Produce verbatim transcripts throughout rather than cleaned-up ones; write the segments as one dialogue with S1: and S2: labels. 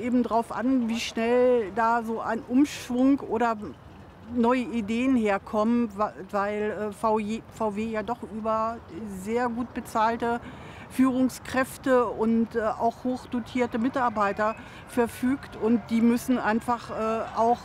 S1: eben darauf an, wie schnell da so ein Umschwung oder neue Ideen herkommen, weil V W ja doch über sehr gut bezahlte Führungskräfte und auch hochdotierte Mitarbeiter verfügt. Und die müssen einfach auch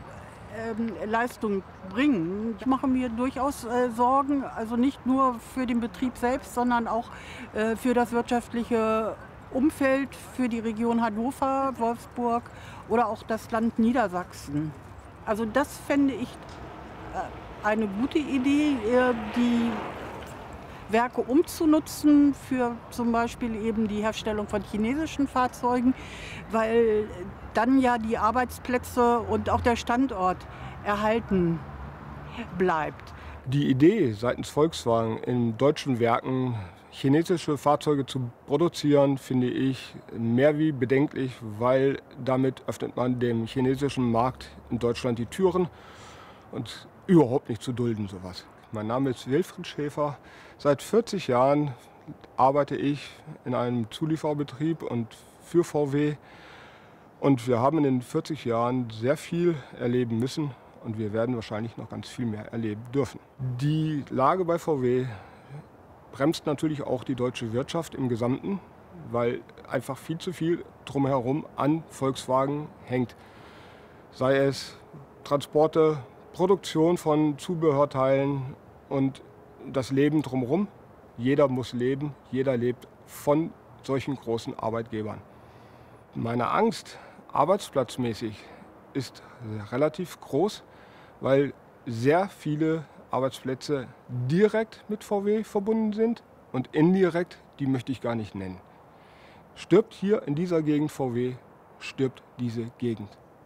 S1: Leistung bringen. Ich mache mir durchaus Sorgen, also nicht nur für den Betrieb selbst, sondern auch für das wirtschaftliche Umfeld, für die Region Hannover, Wolfsburg oder auch das Land Niedersachsen. Also das fände ich eine gute Idee, die Werke umzunutzen für zum Beispiel eben die Herstellung von chinesischen Fahrzeugen, weil dann ja die Arbeitsplätze und auch der Standort erhalten bleibt.
S2: Die Idee seitens Volkswagen in deutschen Werken chinesische Fahrzeuge zu produzieren, finde ich mehr wie bedenklich, weil damit öffnet man dem chinesischen Markt in Deutschland die Türen und überhaupt nicht zu dulden sowas. Mein Name ist Wilfried Schäfer. Seit vierzig Jahren arbeite ich in einem Zulieferbetrieb und für V W. Und wir haben in den vierzig Jahren sehr viel erleben müssen und wir werden wahrscheinlich noch ganz viel mehr erleben dürfen. Die Lage bei V W bremst natürlich auch die deutsche Wirtschaft im Gesamten, weil einfach viel zu viel drumherum an Volkswagen hängt. Sei es Transporte, Produktion von Zubehörteilen und das Leben drumherum. Jeder muss leben, jeder lebt von solchen großen Arbeitgebern. Meine Angst, arbeitsplatzmäßig, ist relativ groß, weil sehr viele Arbeitsplätze direkt mit V W verbunden sind und indirekt, die möchte ich gar nicht nennen. Stirbt hier in dieser Gegend V W, stirbt diese Gegend.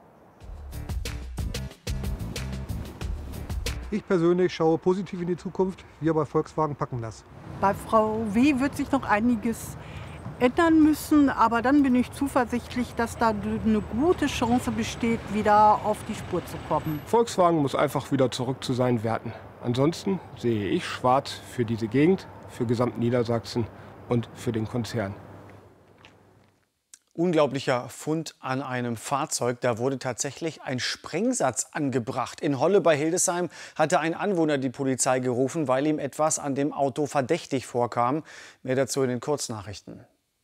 S3: Ich persönlich schaue positiv in die Zukunft. Wir bei Volkswagen packen das.
S1: Bei V W wird sich noch einiges ändern müssen, aber dann bin ich zuversichtlich, dass da eine gute Chance besteht, wieder auf die Spur zu kommen.
S2: Volkswagen muss einfach wieder zurück zu seinen Werten. Ansonsten sehe ich schwarz für diese Gegend, für gesamt Niedersachsen und für den Konzern.
S4: Unglaublicher Fund an einem Fahrzeug. Da wurde tatsächlich ein Sprengsatz angebracht. In Holle bei Hildesheim hatte ein Anwohner die Polizei gerufen, weil ihm etwas an dem Auto verdächtig vorkam. Mehr dazu in den Kurznachrichten.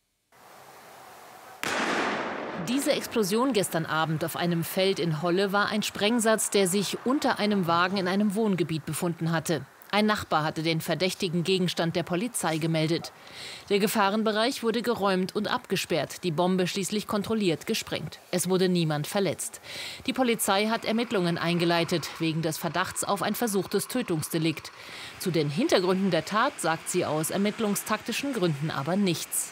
S5: Diese Explosion gestern Abend auf einem Feld in Holle war ein Sprengsatz, der sich unter einem Wagen in einem Wohngebiet befunden hatte. Ein Nachbar hatte den verdächtigen Gegenstand der Polizei gemeldet. Der Gefahrenbereich wurde geräumt und abgesperrt, die Bombe schließlich kontrolliert gesprengt. Es wurde niemand verletzt. Die Polizei hat Ermittlungen eingeleitet, wegen des Verdachts auf ein versuchtes Tötungsdelikt. Zu den Hintergründen der Tat sagt sie aus ermittlungstaktischen Gründen aber nichts.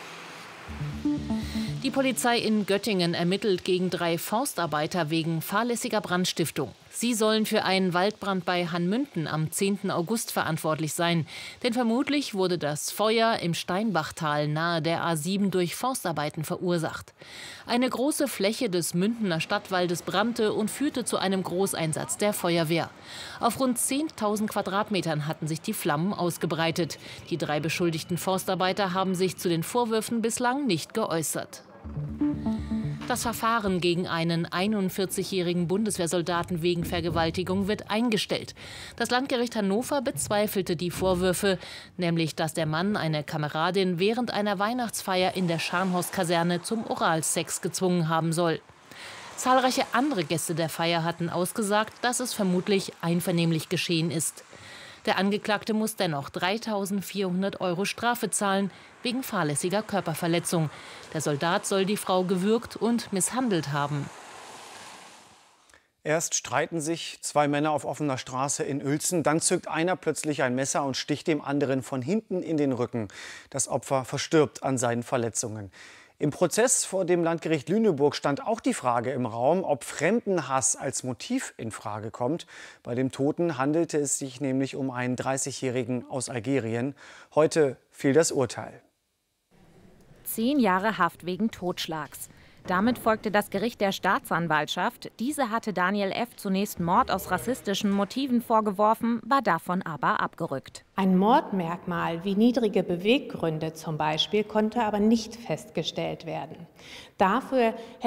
S5: Die Polizei in Göttingen ermittelt gegen drei Forstarbeiter wegen fahrlässiger Brandstiftung. Sie sollen für einen Waldbrand bei Hanmünden am zehnten August verantwortlich sein. Denn vermutlich wurde das Feuer im Steinbachtal nahe der A sieben durch Forstarbeiten verursacht. Eine große Fläche des Mündener Stadtwaldes brannte und führte zu einem Großeinsatz der Feuerwehr. Auf rund zehntausend Quadratmetern hatten sich die Flammen ausgebreitet. Die drei beschuldigten Forstarbeiter haben sich zu den Vorwürfen bislang nicht geäußert. Das Verfahren gegen einen einundvierzigjährigen Bundeswehrsoldaten wegen Vergewaltigung wird eingestellt. Das Landgericht Hannover bezweifelte die Vorwürfe, nämlich dass der Mann eine Kameradin während einer Weihnachtsfeier in der Scharnhorst-Kaserne zum Oralsex gezwungen haben soll. Zahlreiche andere Gäste der Feier hatten ausgesagt, dass es vermutlich einvernehmlich geschehen ist. Der Angeklagte muss dennoch dreitausendvierhundert Euro Strafe zahlen wegen fahrlässiger Körperverletzung. Der Soldat soll die Frau gewürgt und misshandelt haben.
S4: Erst streiten sich zwei Männer auf offener Straße in Uelzen. Dann zückt einer plötzlich ein Messer und sticht dem anderen von hinten in den Rücken. Das Opfer verstirbt an seinen Verletzungen. Im Prozess vor dem Landgericht Lüneburg stand auch die Frage im Raum, ob Fremdenhass als Motiv in Frage kommt. Bei dem Toten handelte es sich nämlich um einen dreißigjährigen aus Algerien. Heute fiel das Urteil.
S6: Zehn Jahre Haft wegen Totschlags. Damit folgte das Gericht der Staatsanwaltschaft. Diese hatte Daniel F. zunächst Mord aus rassistischen Motiven vorgeworfen, war davon aber abgerückt.
S7: Ein Mordmerkmal wie niedrige Beweggründe zum Beispiel konnte aber nicht festgestellt werden. Dafür hätte